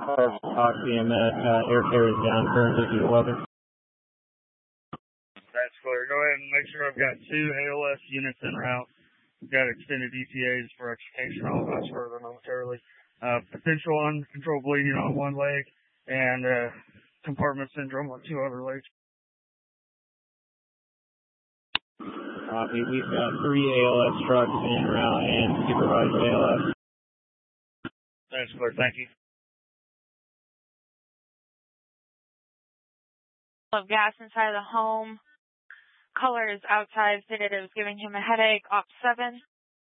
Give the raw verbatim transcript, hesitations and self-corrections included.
Oxy and that uh, air carrier is down currently due to weather. That's clear. Go ahead and make sure I've got two A L S units en route. We've got extended E T As for extrication. I'll pass further momentarily. Uh, potential uncontrolled bleeding on one leg and uh, compartment syndrome on two other legs. Copy. We've got three A L S trucks en route and supervised A L S. That's clear. Thank you. Of gas inside of the home. Color is outside. Stated it was giving him a headache. Op seven.